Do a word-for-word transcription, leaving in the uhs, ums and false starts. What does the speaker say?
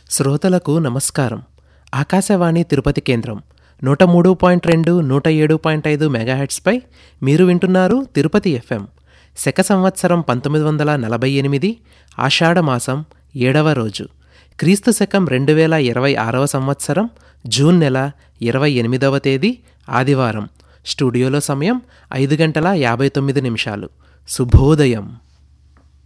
శ్రోతలకు నమస్కారం. ఆకాశవాణి తిరుపతి కేంద్రం నూట మూడు పాయింట్ రెండు నూట ఏడు పాయింట్ ఐదు మెగాహెట్స్పై మీరు వింటున్నారు తిరుపతి ఎఫ్ఎం. శక సంవత్సరం పంతొమ్మిది వందల నలభై ఎనిమిది ఆషాఢమాసం ఏడవ రోజు, క్రీస్తు శకం రెండు వేల ఇరవై ఆరవ సంవత్సరం జూన్ నెల ఇరవై ఎనిమిదవ తేదీ ఆదివారం. స్టూడియోలో సమయం ఐదు గంటల యాభై తొమ్మిది నిమిషాలు. శుభోదయం.